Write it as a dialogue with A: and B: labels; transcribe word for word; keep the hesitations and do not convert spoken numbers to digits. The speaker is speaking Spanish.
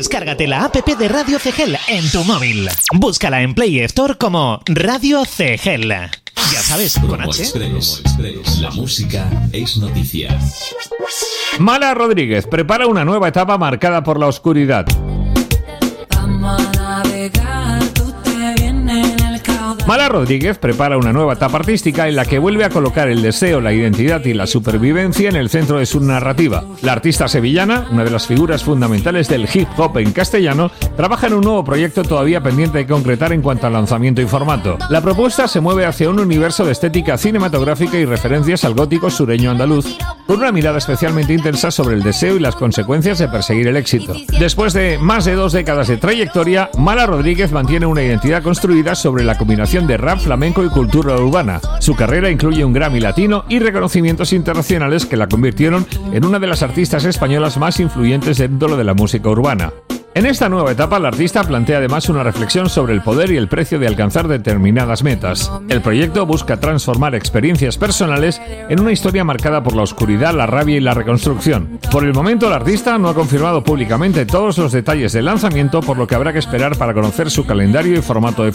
A: Descárgate la app de Radio Cegel en tu móvil. Búscala en Play Store como Radio Cegel. Ya sabes, con
B: Promo
A: H.
B: Express. Express. La música es noticia.
C: Mala Rodríguez prepara una nueva etapa marcada por la oscuridad. Mala Rodríguez prepara una nueva etapa artística en la que vuelve a colocar el deseo, la identidad y la supervivencia en el centro de su narrativa. La artista sevillana, una de las figuras fundamentales del hip hop en castellano, trabaja en un nuevo proyecto todavía pendiente de concretar en cuanto al lanzamiento y formato. La propuesta se mueve hacia un universo de estética cinematográfica y referencias al gótico sureño andaluz, con una mirada especialmente intensa sobre el deseo y las consecuencias de perseguir el éxito. Después de más de dos décadas de trayectoria, Mala Rodríguez mantiene una identidad construida sobre la combinación de rap, flamenco y cultura urbana. Su carrera incluye un Grammy latino y reconocimientos internacionales que la convirtieron en una de las artistas españolas más influyentes dentro de la música urbana. En esta nueva etapa, la artista plantea además una reflexión sobre el poder y el precio de alcanzar determinadas metas. El proyecto busca transformar experiencias personales en una historia marcada por la oscuridad, la rabia y la reconstrucción. Por el momento, la artista no ha confirmado públicamente todos los detalles del lanzamiento, por lo que habrá que esperar para conocer su calendario y formato de